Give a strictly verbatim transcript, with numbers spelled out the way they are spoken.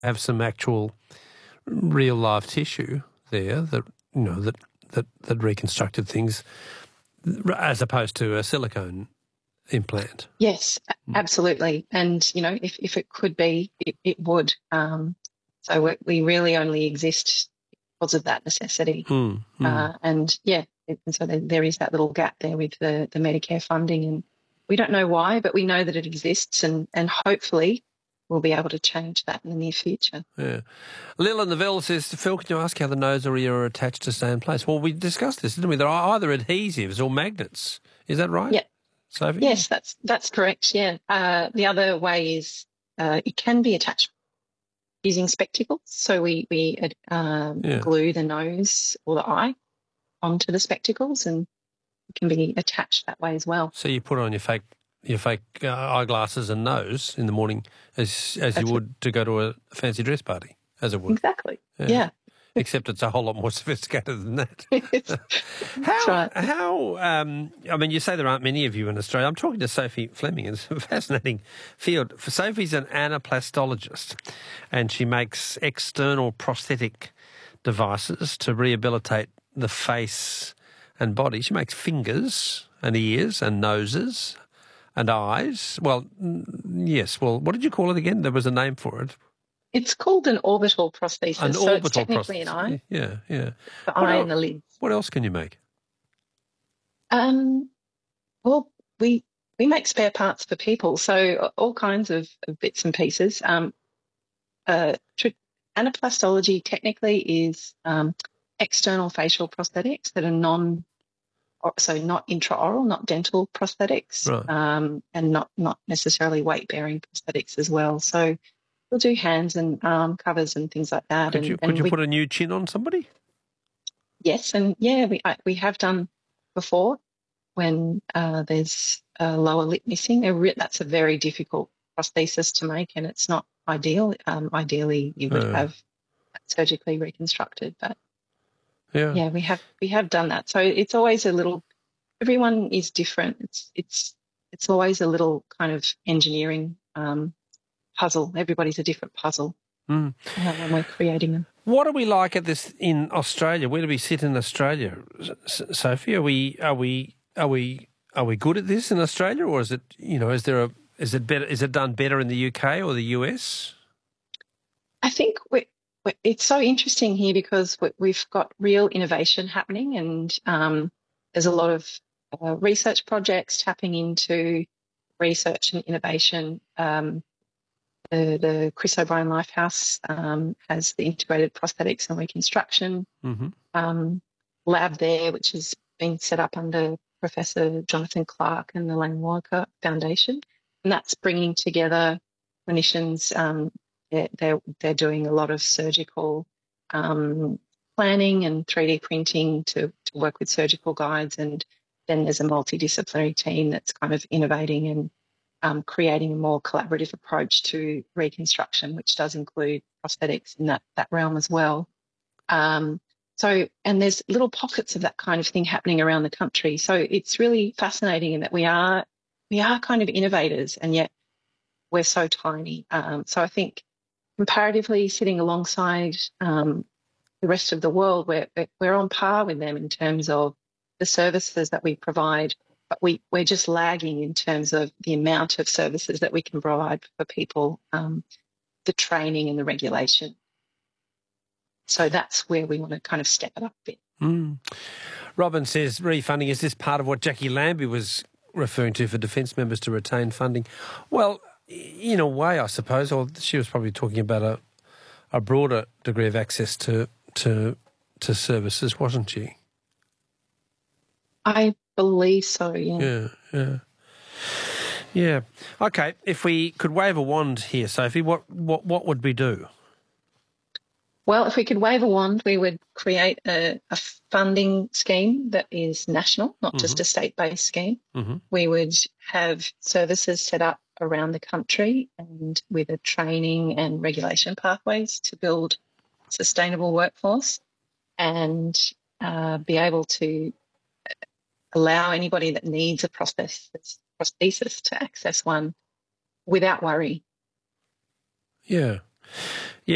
have some actual real live tissue there that, you know, that, that, that reconstructed things as opposed to a silicone implant. Yes, absolutely. And, you know, if, if it could be, it, it would. Um, so we, we really only exist because of that necessity. Mm, mm. Uh, and, yeah, it, and so there, there is that little gap there with the, the Medicare funding. And we don't know why, but we know that it exists, and, and hopefully we'll be able to change that in the near future. Yeah. Lil in the Ville says, Phil, can you ask how the nose or ear are attached to stay in place? Well, we discussed this, didn't we? They're either adhesives or magnets. Is that right? Yeah. Sophie? Yes, that's that's correct, yeah. Uh, the other way is uh, it can be attached using spectacles. So we, we um, Yeah. glue the nose or the eye onto the spectacles, and it can be attached that way as well. So you put on your fake your fake uh, eyeglasses and nose in the morning as as you would to go to a fancy dress party, as it would. Exactly, yeah. yeah. Except it's a whole lot more sophisticated than that. how, right. how, um, I mean, you say there aren't many of you in Australia. I'm talking to Sophie Fleming. It's a fascinating field. Sophie's an anaplastologist, and she makes external prosthetic devices to rehabilitate the face and body. She makes fingers and ears and noses and eyes. Well, yes. Well, what did you call it again? There was a name for it. It's called an orbital prosthesis. An so orbital it's technically prosthesis. an eye. Yeah, yeah. The What eye el- and the lids. What else can you make? Um, well, we we make spare parts for people, so all kinds of, of bits and pieces. Um, uh, tr- anaplastology technically is um, external facial prosthetics that are non, or- so not intraoral, not dental prosthetics, Right. um, and not not necessarily weight bearing prosthetics as well. So we'll do hands and arm covers and things like that. Could and, you could and you we, put a new chin on somebody? Yes, and yeah, we I, we have done before when uh, there's a lower lip missing. A re- that's a very difficult prosthesis to make, and it's not ideal. Um, ideally, you would Uh. have that surgically reconstructed, but Yeah. yeah, we have we have done that. So it's always a little. Everyone is different. It's it's it's always a little kind of engineering um, puzzle. Everybody's a different puzzle Mm. uh, when we're creating them. What are we like at this in Australia? Where do we sit in Australia, S- Sophie? Are we are we are we are we good at this in Australia, or is it you know is there a is it better is it done better in the U K or the U S? I think we we it's so interesting here because we, we've got real innovation happening, and um, there's a lot of uh, research projects tapping into research and innovation. Um, the, the Chris O'Brien Lifehouse um, has the integrated prosthetics and reconstruction Mm-hmm. um, lab there, which has been set up under Professor Jonathan Clark and the Lang Walker Foundation, and that's bringing together clinicians. Um, they're, they're they're doing a lot of surgical um, planning and three D printing to to work with surgical guides, and then there's a multidisciplinary team that's kind of innovating and um, creating a more collaborative approach to reconstruction, which does include prosthetics in that that realm as well. Um, so, and there's little pockets of that kind of thing happening around the country. So it's really fascinating in that we are we are kind of innovators, and yet we're so tiny. Um, so I think comparatively, sitting alongside um, the rest of the world, we're we're on par with them in terms of the services that we provide, but we we're just lagging in terms of the amount of services that we can provide for people, um, the training and the regulation. So that's where we want to kind of step it up a bit. Mm. Robin says, refunding, is this part of what Jackie Lambie was referring to for defence members to retain funding? Well, in a way, I suppose, or she was probably talking about a, a broader degree of access to, to, to services, wasn't she? I believe so, yeah. Yeah, yeah. Yeah. Okay, if we could wave a wand here, Sophie, what, what, what would we do? Well, if we could wave a wand, we would create a, a funding scheme that is national, not mm-hmm. just a state-based scheme. Mm-hmm. We would have services set up around the country and with a training and regulation pathways to build sustainable workforce, and uh, be able to allow anybody that needs a prosthesis, prosthesis to access one without worry. Yeah. Yeah.